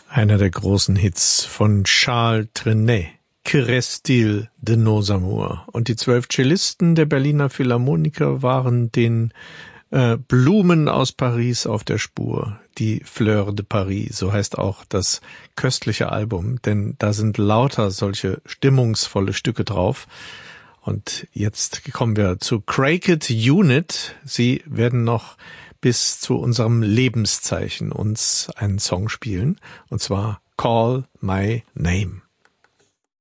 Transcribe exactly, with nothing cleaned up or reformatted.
Einer der großen Hits von Charles Trenet, Que reste-t-il de nos amours? Und die zwölf Cellisten der Berliner Philharmoniker waren den äh, Blumen aus Paris auf der Spur. Die Fleurs de Paris, so heißt auch das köstliche Album, denn da sind lauter solche stimmungsvolle Stücke drauf. Und jetzt kommen wir zu Cricket Unit. Sie werden noch bis zu unserem Lebenszeichen uns einen Song spielen, und zwar Call My Name.